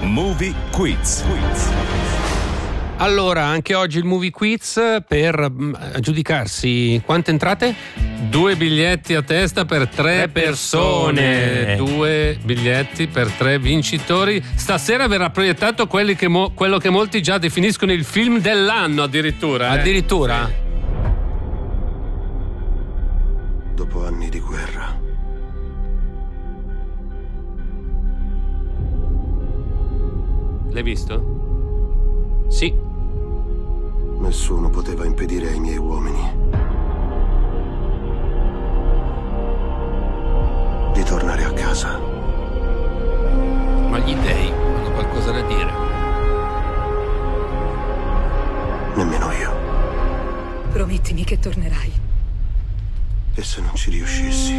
Movie Quiz. Allora, anche oggi il Movie Quiz per giudicarsi quante entrate? 2 biglietti a testa per 3 persone. 2 biglietti per 3 vincitori. Stasera verrà proiettato quello che molti già definiscono il film dell'anno addirittura. Addirittura? Dopo anni di guerra, L'hai visto? Sì. nessuno poteva impedire ai miei uomini di tornare a casa. Ma gli dei hanno qualcosa da dire. Nemmeno io. Promettimi che tornerai. E se non ci riuscissi?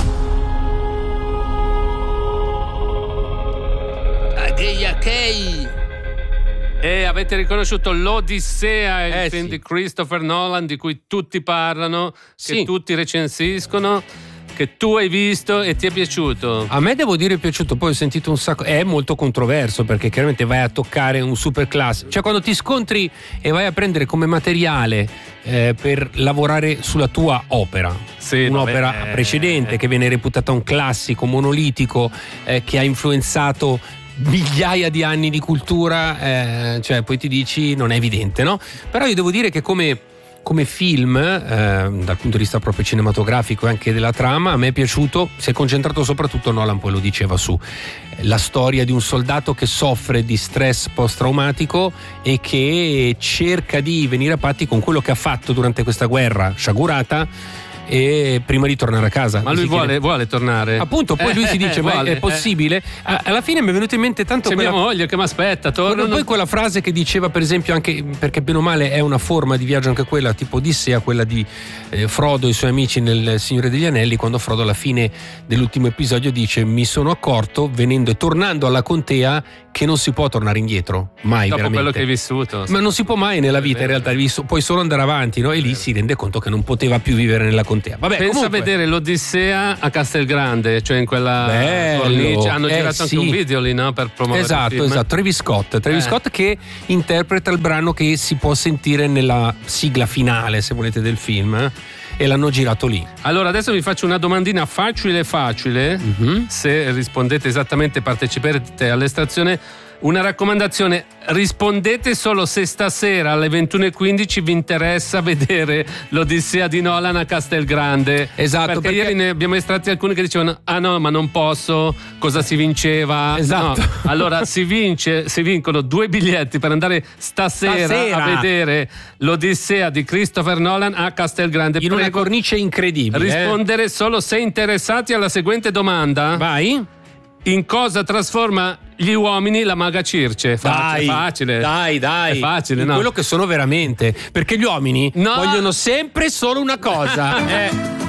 E avete riconosciuto l'Odissea, il film sì. di Christopher Nolan, di cui tutti parlano, che Sì. tutti recensiscono, che tu hai visto e ti è piaciuto. A me devo dire è piaciuto, poi ho sentito un sacco, è molto controverso perché chiaramente vai a toccare un super classico, cioè quando ti scontri e vai a prendere come materiale per lavorare sulla tua opera, Sì, un'opera vabbè, precedente che viene reputata un classico monolitico che ha influenzato migliaia di anni di cultura, cioè poi ti dici non è evidente, no? Però io devo dire che come film, dal punto di vista proprio cinematografico e anche della trama, a me è piaciuto. Si è concentrato soprattutto, Nolan poi lo diceva, su la storia di un soldato che soffre di stress post-traumatico e che cerca di venire a patti con quello che ha fatto durante questa guerra sciagurata e prima di tornare a casa. Ma lui vuole tornare. Appunto, poi lui si dice ma vuole, è possibile? Alla fine mi è venuto in mente tanto C'è mia moglie che mi aspetta, torno. poi quella frase che diceva, per esempio, anche perché bene o male è una forma di viaggio anche quella, tipo Odissea, quella di Frodo e i suoi amici nel Signore degli Anelli, quando Frodo alla fine dell'ultimo episodio dice: mi sono accorto venendo e tornando alla contea che non si può tornare indietro mai, dopo veramente. quello che hai vissuto. Ma non si può mai nella vita, in realtà puoi solo andare avanti, no? E lì si rende conto che non poteva più vivere nella contea. Vabbè, Pensa comunque, a vedere l'Odissea a Castelgrande, cioè in quella Bello, cornice. Hanno girato sì. anche un video lì, no? Per promuovere il film. Esatto, Travis Scott che interpreta il brano che si può sentire nella sigla finale, se volete, del film, e l'hanno girato lì. Allora adesso vi faccio una domandina facile. Se rispondete esattamente parteciperete all'estrazione. Una raccomandazione: rispondete solo se stasera alle 21:15 vi interessa vedere l'Odissea di Nolan a Castelgrande. Esatto, perché ieri ne abbiamo estratti alcuni che dicevano: ah no, ma non posso, cosa si vinceva? Esatto. No. Allora si vincono 2 biglietti per andare stasera a vedere l'Odissea di Christopher Nolan a Castelgrande. In una cornice incredibile. Rispondere solo se interessati alla seguente domanda. Vai. In cosa trasforma gli uomini la maga Circe? Facile. Dai. È facile, In no? quello che sono veramente. Perché gli uomini vogliono sempre solo una cosa.